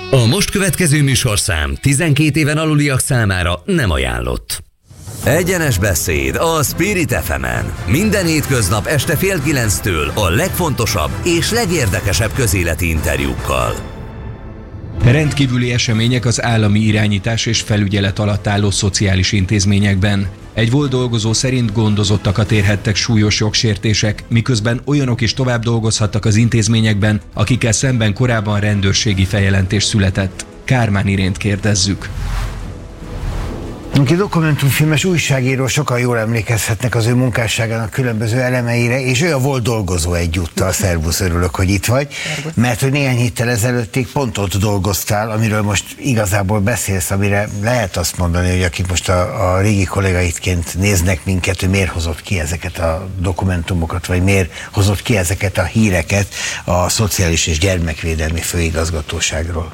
A most következő műsorszám 12 éven aluliak számára nem ajánlott. Egyenes beszéd a Spirit FM-en. Minden hétköznap este 8:30-től a legfontosabb és legérdekesebb közéleti interjúkkal. Rendkívüli események az állami irányítás és felügyelet alatt álló szociális intézményekben. Egy volt dolgozó szerint gondozottakat érhettek súlyos jogsértések, miközben olyanok is tovább dolgozhattak az intézményekben, akikkel szemben korábban rendőrségi feljelentés született. Kármán Irént kérdezzük. Aki dokumentumfilmes újságíró, sokan jól emlékezhetnek az ő munkásságának különböző elemeire, és ő a volt dolgozó egyúttal. Szervusz, örülök, hogy itt vagy. Mert hogy néhány héttel ezelőttig pont ott dolgoztál, amiről most igazából beszélsz, amire lehet azt mondani, hogy akik most a régi kollégaitként néznek minket, hogy miért hozott ki ezeket a dokumentumokat, vagy miért hozott ki ezeket a híreket a Szociális és Gyermekvédelmi Főigazgatóságról.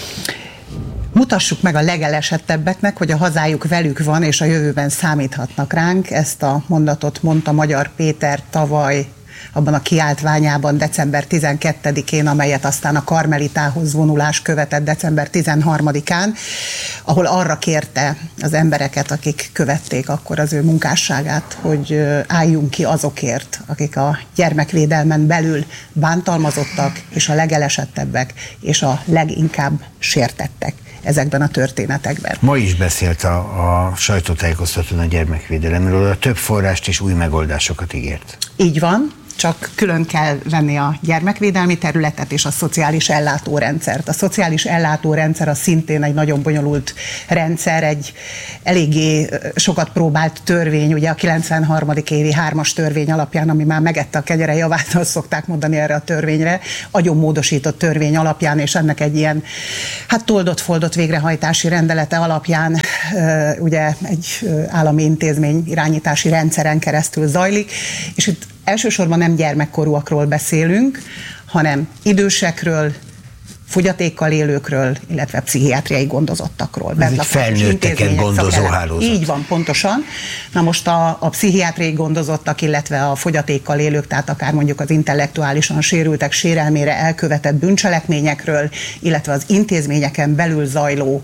Mutassuk meg a legelesettebbeknek, hogy a hazájuk velük van, és a jövőben számíthatnak ránk. Ezt a mondatot mondta Magyar Péter tavaly abban a kiáltványában december 12-én, amelyet aztán a karmelitához vonulás követett december 13-án, ahol arra kérte az embereket, akik követték akkor az ő munkásságát, hogy álljunk ki azokért, akik a gyermekvédelmen belül bántalmazottak, és a legelesettebbek, és a leginkább sértettek ezekben a történetekben. Ma is beszélt a sajtótájékoztatón a gyermekvédelemről, a több forrást és új megoldásokat ígért. Így van, csak külön kell venni a gyermekvédelmi területet és a szociális ellátórendszert. A szociális ellátórendszer az szintén egy nagyon bonyolult rendszer, egy eléggé sokat próbált törvény, ugye a 93. évi 3-as törvény alapján, ami már megette a kenyere javát, azt szokták mondani erre a törvényre, agyonmódosított törvény alapján, és ennek egy ilyen toldott-foldott végrehajtási rendelete alapján ugye egy állami intézmény irányítási rendszeren keresztül zajlik, és itt elsősorban nem gyermekkorúakról beszélünk, hanem idősekről, fogyatékkal élőkről, illetve pszichiátriai gondozottakról. Ez egy felnőtteket gondozó hálózat. Így van, pontosan. Na most a pszichiátriai gondozottak, illetve a fogyatékkal élők, tehát akár mondjuk az intellektuálisan sérültek sérelmére elkövetett bűncselekményekről, illetve az intézményeken belül zajló,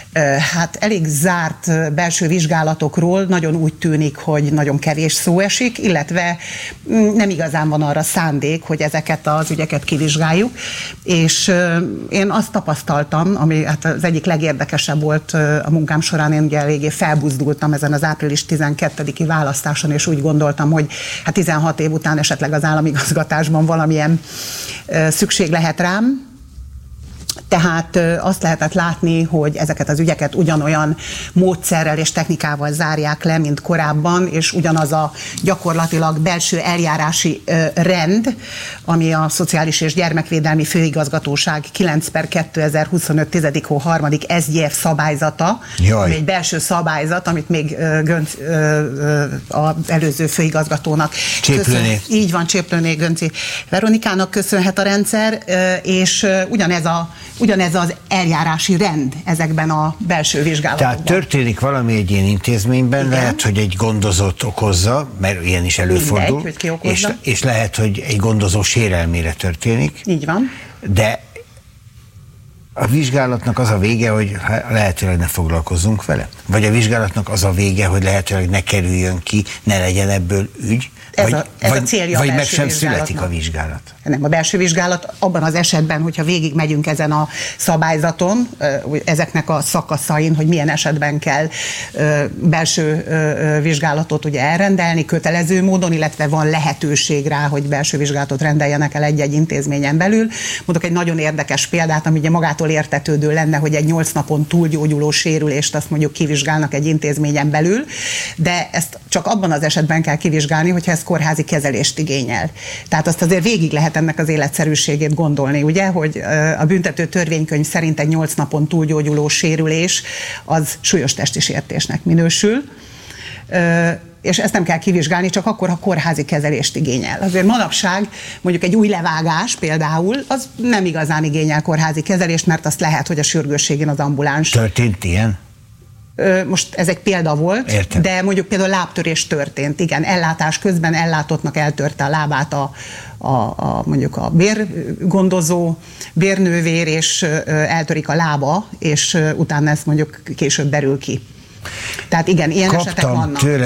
elég zárt belső vizsgálatokról nagyon úgy tűnik, hogy nagyon kevés szó esik, illetve nem igazán van arra szándék, hogy ezeket az ügyeket kivizsgáljuk, és én azt tapasztaltam, ami az egyik legérdekesebb volt a munkám során, én ugye eléggé felbuzdultam ezen az április 12-i választáson, és úgy gondoltam, hogy 16 év után esetleg az államigazgatásban valamilyen szükség lehet rám. Tehát azt lehetett látni, hogy ezeket az ügyeket ugyanolyan módszerrel és technikával zárják le, mint korábban, és ugyanaz a gyakorlatilag belső eljárási rend, ami a Szociális és Gyermekvédelmi Főigazgatóság 9/2025 10. 3. SGF szabályzata, ami egy belső szabályzat, amit még az előző főigazgatónak Cséplőné. Így van, Cséplőné Gönci Veronikának köszönhet a rendszer, és ugyanez az eljárási rend ezekben a belső vizsgálatokban. Tehát történik valami egy ilyen intézményben, igen. Lehet, hogy egy gondozott okozza, mert ilyen is előfordul, mindegy, és lehet, hogy egy gondozó sérelmére történik. Így van. De a vizsgálatnak az a vége, hogy lehetőleg ne foglalkozzunk vele? Vagy a vizsgálatnak az a vége, hogy lehetőleg ne kerüljön ki, ne legyen ebből ügy? Ez a célja vagy a meg sem vizsgálatnak. születik a vizsgálat? Nem, a belső vizsgálat abban az esetben, hogyha végig megyünk ezen a szabályzaton, ezeknek a szakaszain, hogy milyen esetben kell belső vizsgálatot ugye elrendelni kötelező módon, illetve van lehetőség rá, hogy belső vizsgálatot rendeljenek el egy-egy intézményen belül. Mondok egy nagyon érdekes példát, ami ugye magától értetődő lenne, hogy egy 8 napon túlgyógyuló sérülést azt mondjuk kivizsgálnak egy intézményen belül, de ezt csak abban az esetben kell kivizsgálni, hogyha ez kórházi kezelést igényel. Tehát azt azért végig lehet ennek az életszerűségét gondolni, ugye, hogy a büntető törvénykönyv szerint egy 8 napon túlgyógyuló sérülés az súlyos testi sértésnek minősül, és ezt nem kell kivizsgálni, csak akkor, ha kórházi kezelést igényel. Azért manapság mondjuk egy új levágás például, az nem igazán igényel kórházi kezelést, mert azt lehet, hogy a sürgősségén az ambuláns. Történt ilyen? Most ez egy példa volt, értem. De mondjuk például lábtörés történt, igen, ellátás közben ellátottnak eltörte a lábát mondjuk a bérgondozó, bérnővér, és eltörik a lába, és utána ezt mondjuk később derül ki. Tehát igen, ilyen esetek vannak.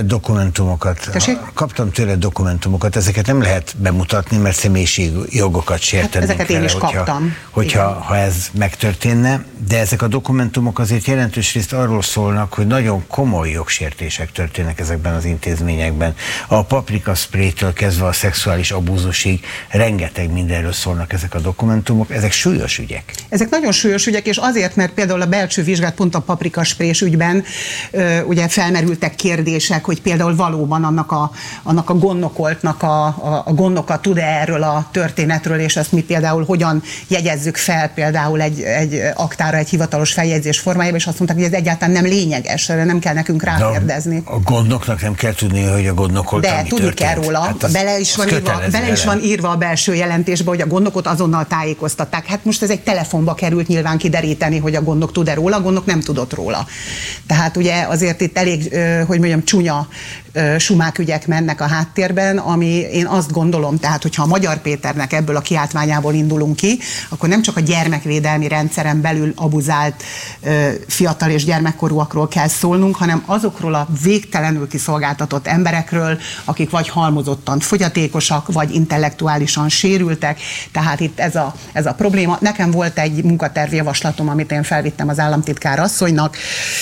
Kaptam tőled dokumentumokat, ezeket nem lehet bemutatni, mert személyiségi jogokat sértenénk ezeket én is kaptam. Ha ez megtörténne, de ezek a dokumentumok azért jelentős részt arról szólnak, hogy nagyon komoly jogsértések történnek ezekben az intézményekben. A paprikaszprétől kezdve a szexuális abúzusig rengeteg mindenről szólnak ezek a dokumentumok, ezek súlyos ügyek. Ezek nagyon súlyos ügyek, és azért, mert például a belső vizsgát pont a paprikasprés ügyben ugye felmerültek kérdések, hogy például valóban annak a gondnokoltnak a gondnoka tud-e erről a történetről, és ezt mi például hogyan jegyezzük fel például egy aktára, egy hivatalos feljegyzés formájában, és azt mondták, hogy ez egyáltalán nem lényeges, erre nem kell nekünk rákérdezni. A gondnoknak nem kell tudni, hogy a gondnokolta mi tudni történt. kell róla, hát bele is van írva a belső jelentésbe, hogy a gondnokot azonnal tájékoztatták. Hát most ez egy telefonba került nyilván kideríteni, hogy a gondnok tud-e róla, a gondnok nem tudott róla. Tehát ugye azért itt elég, hogy mondjam, csúnya sumák ügyek mennek a háttérben, ami én azt gondolom, tehát hogyha a Magyar Péternek ebből a kiáltványából indulunk ki, akkor nem csak a gyermekvédelmi rendszeren belül abuzált fiatal és gyermekkorúakról kell szólnunk, hanem azokról a végtelenül kiszolgáltatott emberekről, akik vagy halmozottan fogyatékosak, vagy intellektuálisan sérültek, tehát itt ez a probléma. Nekem volt egy munkatervjavaslatom, amit én felvittem az államtitkár asszonynak,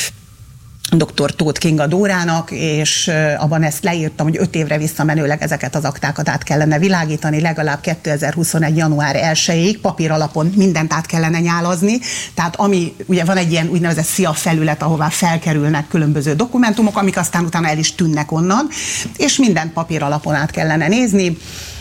dr. Tóth Kinga Dórának, és abban ezt leírtam, hogy 5 évre visszamenőleg ezeket az aktákat át kellene világítani, legalább 2021. január 1-ig papír alapon mindent át kellene nyálazni, tehát ugye van egy ilyen úgynevezett SZIA felület, ahová felkerülnek különböző dokumentumok, amik aztán utána el is tűnnek onnan, és mindent papír alapon át kellene nézni.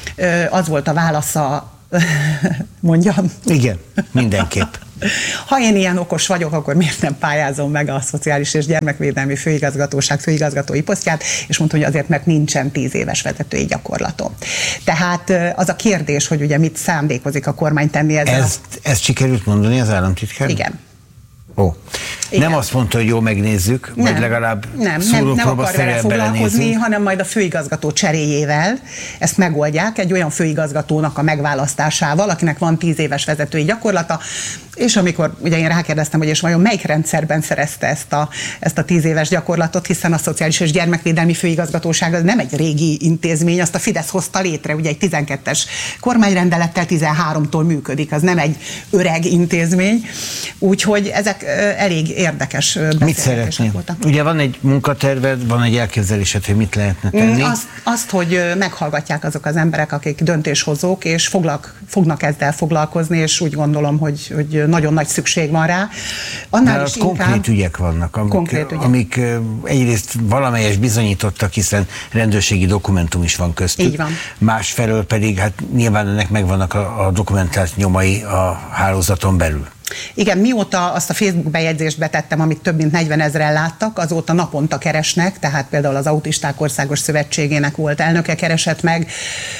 Az volt a válasza, mondjam? Igen, mindenképp. Ha én ilyen okos vagyok, akkor miért nem pályázom meg a Szociális és Gyermekvédelmi Főigazgatóság főigazgatói posztját, és mondta, hogy azért, mert nincsen 10 éves vezetői gyakorlatom. Tehát az a kérdés, hogy ugye mit szándékozik a kormány tenni ezzel. Ezt sikerült mondani az államtitkár? Igen. Ó. Nem azt mondta, hogy jó, megnézzük, vagy legalább nem akar vele foglalkozni, hanem majd a főigazgató cseréjével ezt megoldják, egy olyan főigazgatónak a megválasztásával, akinek van 10 éves vezetői gyakorlata, és amikor ugye én rákérdeztem, hogy és vajon melyik rendszerben szerezte ezt a 10 éves gyakorlatot, hiszen a Szociális és Gyermekvédelmi Főigazgatóság az nem egy régi intézmény, azt a Fidesz hozta létre, ugye egy 12-es kormányrendelettel 13-tól működik, az nem egy öreg intézmény, úgyhogy ezek elég érdekes beszélgetések voltak. Ugye van egy munkaterved, van egy elképzelésed, hogy mit lehetne tenni? Azt, hogy meghallgatják azok az emberek, akik döntéshozók, és fognak ezzel foglalkozni, és úgy gondolom, hogy nagyon nagy szükség van rá. Annál is konkrét ügyek vannak, amik egyrészt valamelyes bizonyítottak, hiszen rendőrségi dokumentum is van köztük. Így van. Másfelől pedig hát nyilván ennek megvannak a dokumentált nyomai a hálózaton belül. Igen, mióta azt a Facebook bejegyzést betettem, amit több mint 40 000-en láttak, azóta naponta keresnek, tehát például az Autisták Országos Szövetségének volt elnöke keresett meg,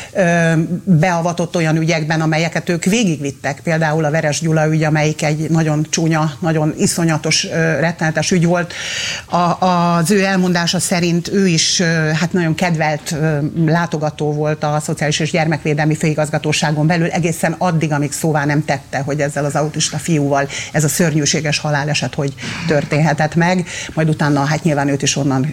beavatott olyan ügyekben, amelyeket ők végigvittek. Például a Veres Gyula ügy, amelyik egy nagyon csúnya, nagyon iszonyatos, rettenetes ügy volt. Az ő elmondása szerint ő is hát nagyon kedvelt látogató volt a Szociális és Gyermekvédelmi Főigazgatóságon belül, egészen addig, amíg szóvá nem tette, hogy ezzel az autista fiúval ez a szörnyűséges haláleset hogy történhetett meg, majd utána hát nyilván őt is onnan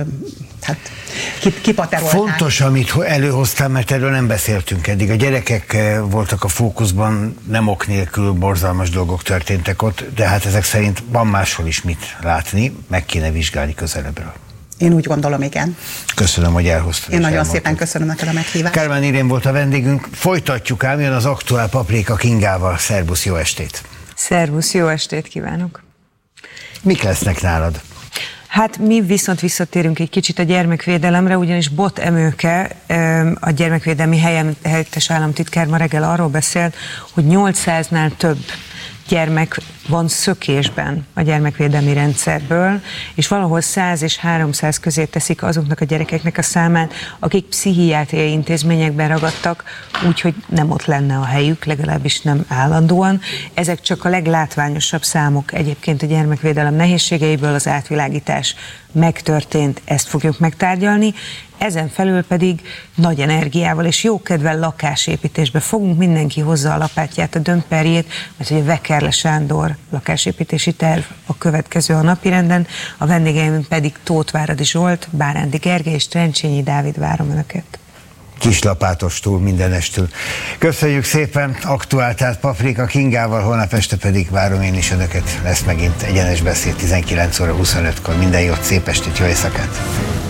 kipaterolták. Fontos, amit előhoztál, mert erről nem beszéltünk eddig. A gyerekek voltak a fókuszban, nem ok nélkül borzalmas dolgok történtek ott, de hát ezek szerint van máshol is mit látni, meg kéne vizsgálni közelebbről. Én úgy gondolom, igen. Köszönöm, hogy elhoztad. Én nagyon szépen köszönöm neked a meghívást. Kálmán Irén volt a vendégünk. Folytatjuk ám, jön az Aktuál Paprika Kingával. Szerbusz, jó estét! Szervusz, jó estét kívánok! Mik lesznek nálad? Hát mi viszont visszatérünk egy kicsit a gyermekvédelemre, ugyanis Bot Emőke, a gyermekvédelmi helyettes államtitkár ma reggel arról beszélt, hogy 800-nál több gyermek van szökésben a gyermekvédelmi rendszerből, és valahol 100 és 300 közé teszik azoknak a gyerekeknek a számát, akik pszichiátriai intézményekben ragadtak, úgyhogy nem ott lenne a helyük, legalábbis nem állandóan. Ezek csak a leglátványosabb számok egyébként a gyermekvédelem nehézségeiből, az átvilágítás megtörtént, ezt fogjuk megtárgyalni, ezen felül pedig nagy energiával és jókedvel lakásépítésbe fogunk, mindenki hozza a lapátját, a dömperjét, mert ugye Vekerle Sándor lakásépítési terv a következő a napirenden, a vendégeim pedig Tóth-Váradi Zsolt, Bárándi Gergely és Trencsényi Dávid, várom Önöket. Kislapátostól, mindenestől. Köszönjük szépen, aktuál, tehát Paprika Kingával, holnap este pedig várom én is Önöket, lesz megint Egyenes Beszéd 19 óra 25-kor. Minden jót, szép estét, jó éjszakát!